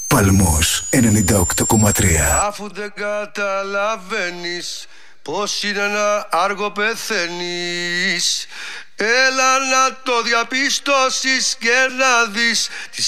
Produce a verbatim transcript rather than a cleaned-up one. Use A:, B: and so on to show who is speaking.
A: Παλμός ενενήντα οκτώ κόμμα τρία.
B: Αφού δεν καταλαβαίνεις πως είναι να άργο πεθαίνεις, έλα να το διαπιστώσεις και να δεις